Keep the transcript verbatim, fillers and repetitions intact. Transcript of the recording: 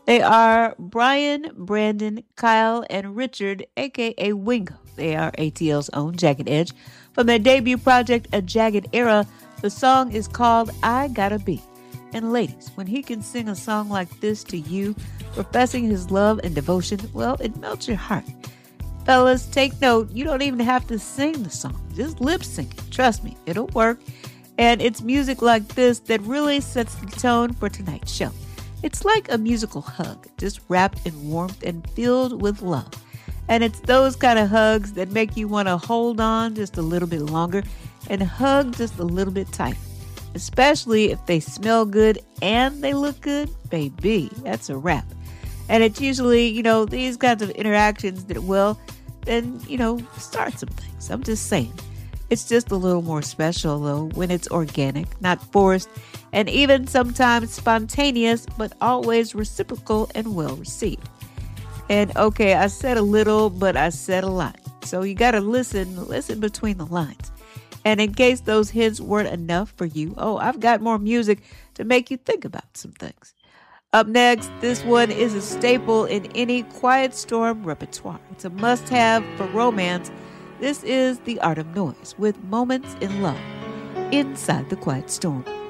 They are Brian, Brandon, Kyle, and Richard, aka Wingo. They are A T L's own Jagged Edge. From their debut project, A Jagged Era, the song is called I Gotta Be. And ladies, when he can sing a song like this to you, professing his love and devotion, well, it melts your heart. Fellas, take note, you don't even have to sing the song. Just lip sync it. Trust me, it'll work. And it's music like this that really sets the tone for tonight's show. It's like a musical hug, just wrapped in warmth and filled with love. And it's those kind of hugs that make you want to hold on just a little bit longer and hug just a little bit tighter. Especially if they smell good and they look good, baby, that's a wrap. And it's usually, you know, these kinds of interactions that will then, you know, start some things. I'm just saying. It's just a little more special, though, when it's organic, not forced, and even sometimes spontaneous, but always reciprocal and well received. And okay, I said a little, but I said a lot. So you got to listen, listen between the lines. And in case those hints weren't enough for you, oh, I've got more music to make you think about some things. Up next, this one is a staple in any Quiet Storm repertoire. It's a must-have for romance. This is The Art of Noise with Moments in Love inside the Quiet Storm.